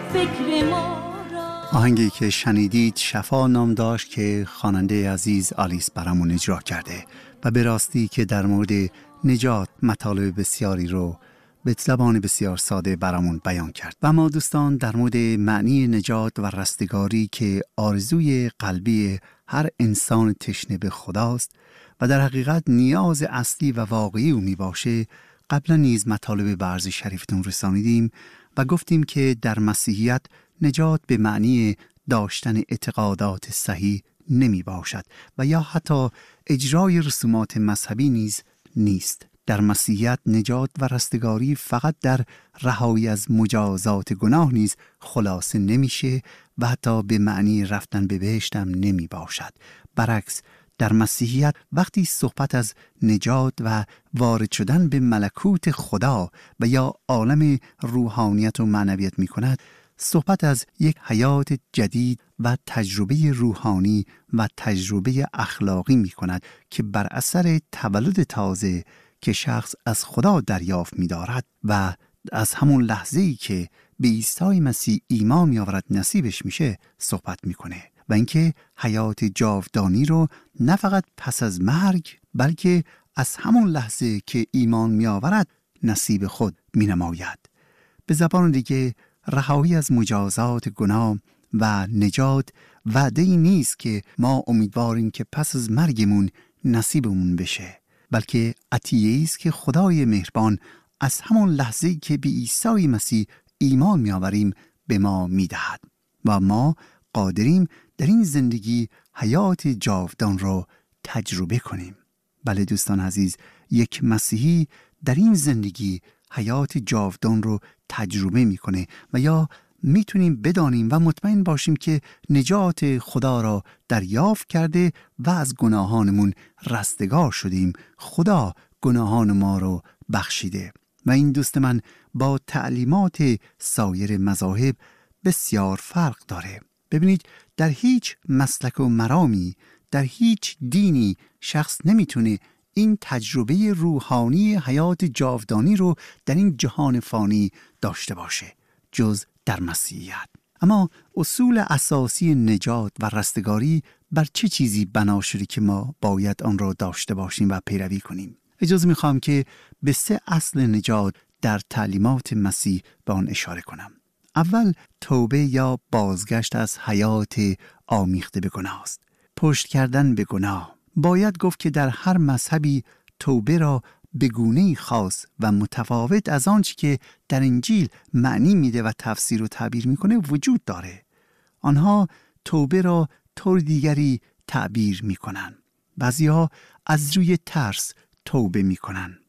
فکر ما را. آهنگی که شنیدید شفا نام داشت که خواننده عزیز آلیس برامون اجرا کرده و به راستی که در مورد نجات مطالب بسیاری رو به زبان بسیار ساده برامون بیان کرد. و ما دوستان در مورد معنی نجات و رستگاری که آرزوی قلبی هر انسان تشنه به خداست و در حقیقت نیاز اصلی و واقعی او می باشه، قبلا نیز مطالب به عرض شریفتون رسانیدیم و گفتیم که در مسیحیت نجات به معنی داشتن اعتقادات صحیح نمی باشد و یا حتی اجرای رسومات مذهبی نیز نیست. در مسیحیت نجات و رستگاری فقط در رهایی از مجازات گناه نیز خلاصه نمیشه و حتی به معنی رفتن به بهشت هم نمی باشد. برعکس در مسیحیت وقتی صحبت از نجات و وارد شدن به ملکوت خدا و یا عالم روحانیت و معنویت می کند، صحبت از یک حیات جدید و تجربه روحانی و تجربه اخلاقی می کند که بر اثر تولد تازه که شخص از خدا دریافت می دارد و از همون لحظه‌ای که به عیسی مسیح ایمان می آورد نصیبش میشه صحبت میکنه و اینکه حیات جاودانی رو نه فقط پس از مرگ بلکه از همون لحظه که ایمان می آورد نصیب خود می نماید. به زبان دیگه رهایی از مجازات گناه و نجات وعده‌ای نیست که ما امیدواریم که پس از مرگمون نصیبمون بشه، بلکه عطیه‌ای است که خدای مهربان از همون لحظه‌ای که به عیسی مسیح ایمان می‌آوریم به ما می‌دهد و ما قادریم در این زندگی حیات جاودان رو تجربه کنیم. بله دوستان عزیز، یک مسیحی در این زندگی حیات جاودان رو تجربه می‌کنه و یا میتونیم بدانیم و مطمئن باشیم که نجات خدا را دریافت کرده و از گناهانمون رستگار شدیم. خدا گناهان ما رو بخشیده و این دوست من با تعلیمات سایر مذاهب بسیار فرق داره. ببینید در هیچ مسلک و مرامی، در هیچ دینی شخص نمیتونه این تجربه روحانی حیات جاودانی رو در این جهان فانی داشته باشه جز در مسیحیت. اما اصول اساسی نجات و رستگاری بر چه چیزی بنا شده که ما باید آن را داشته باشیم و پیروی کنیم؟ اجازه میخوام که به 3 اصل نجات در تعلیمات مسیح به آن اشاره کنم. اول توبه یا بازگشت از حیات آمیخته به گناه است. پشت کردن به گناه. باید گفت که در هر مذهبی توبه را به گونه‌ای خاص و متفاوت از آنچه که در انجیل معنی میده و تفسیر و تعبیر میکنه وجود داره. آنها توبه را طور دیگری تعبیر میکنن. بعضیها از روی ترس توبه میکنن.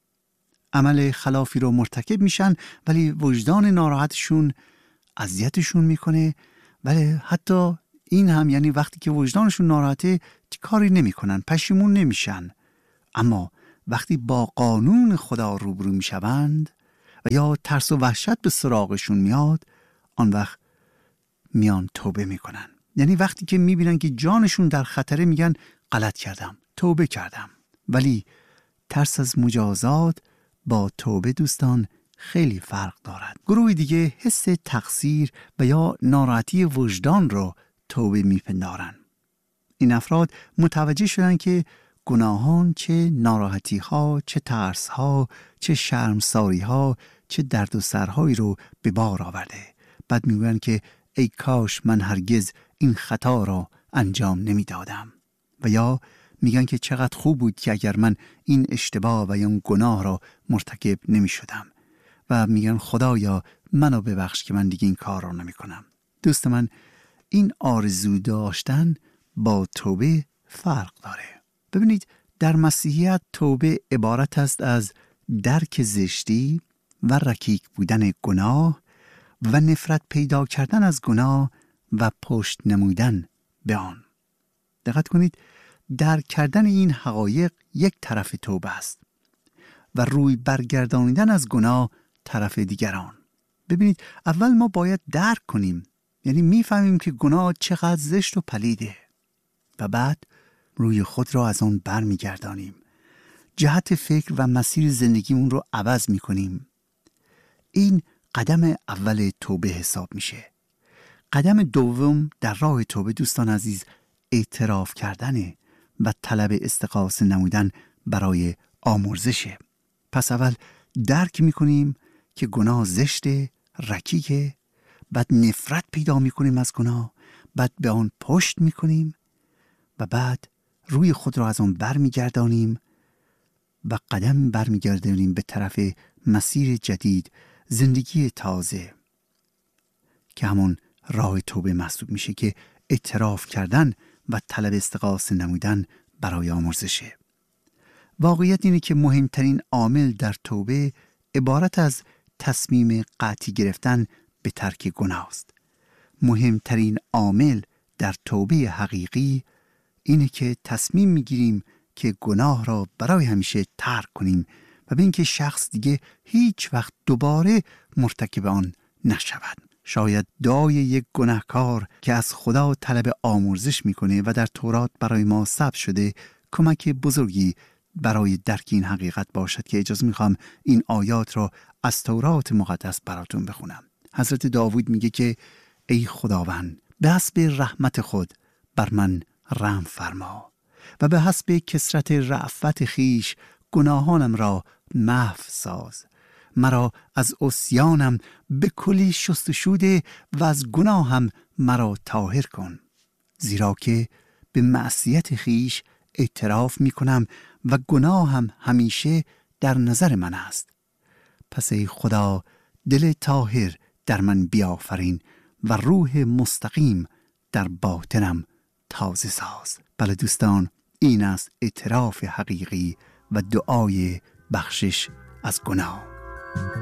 عمل خلافی رو مرتکب میشن ولی وجدان ناراحتشون اذیتشون میکنه، ولی حتی این هم یعنی وقتی که وجدانشون ناراحته کاری نمیکنن، پشیمون نمیشن. اما وقتی با قانون خدا روبرو میشوند و یا ترس و وحشت به سراغشون میاد، آن وقت میان توبه میکنن. یعنی وقتی که میبینن که جانشون در خطره میگن غلط کردم، توبه کردم. ولی ترس از مجازات با توبه دوستان خیلی فرق دارد. گروه دیگه حس تقصیر و یا ناراحتی وجدان رو توبه میپندارن. این افراد متوجه شدن که گناهان چه ناراحتی ها، چه ترس ها، چه شرمساری ها، چه درد و سرهایی رو به بار آورده. بعد میگوین که ای کاش من هرگز این خطا را انجام نمیدادم. و یا میگن که چقدر خوب بود که اگر من این اشتباه و یا اون گناه را مرتکب نمی شدم. و میگن خدایا منو ببخش که من دیگه این کار را نمی کنم. دوست من، این آرزو داشتن با توبه فرق داره. ببینید در مسیحیت توبه عبارت است از درک زشتی و رکیک بودن گناه و نفرت پیدا کردن از گناه و پشت نمودن به آن. دقت کنید، درک کردن این حقایق یک طرف توبه است و روی برگردانیدن از گناه طرف دیگران. ببینید اول ما باید درک کنیم، یعنی میفهمیم که گناه چقدر زشت و پلیده و بعد روی خود را از آن بر میگردانیم. جهت فکر و مسیر زندگیمون رو عوض میکنیم. این قدم اول توبه حساب میشه قدم دوم در راه توبه دوستان عزیز اعتراف کردنه و طلب استغاثه نمودن برای آمرزشه. پس اول درک میکنیم که گناه زشته، رکیکه، بعد نفرت پیدا میکنیم از گناه، بعد به آن پشت میکنیم و بعد روی خود را از آن برمیگردانیم و قدم برمیگردانیم به طرف مسیر جدید، زندگی تازه که همون راه توبه محسوب میشه که اعتراف کردن و طلب استغاثه نمودن برای آمرزشه. واقعیت اینه که مهمترین عامل در توبه عبارت از تصمیم قطعی گرفتن به ترک گناه است. مهمترین عامل در توبه حقیقی اینه که تصمیم میگیریم که گناه را برای همیشه ترک کنیم و به اینکه شخص دیگه هیچ وقت دوباره مرتکب آن نشود. شاید دعای یک گناهکار که از خدا طلب آمرزش میکنه و در تورات برای ما ثبت شده کمک بزرگی برای درک این حقیقت باشد که اجازه میخوام این آیات را از تورات مقدس براتون بخونم. حضرت داوود میگه که ای خداوند به حسب رحمت خود بر من رحم فرما و به حسب کثرت رأفت خیش گناهانم را محو ساز. مرا از عصیانم به کلی شستشو ده و از گناهم مرا طاهر کن، زیرا که به معصیت خیش اعتراف می کنم و گناهم همیشه در نظر من است. پس ای خدا دل طاهر در من بیافرین و روح مستقیم در باطنم تازه ساز. بله دوستان، این است اعتراف حقیقی و دعای بخشش از گناه.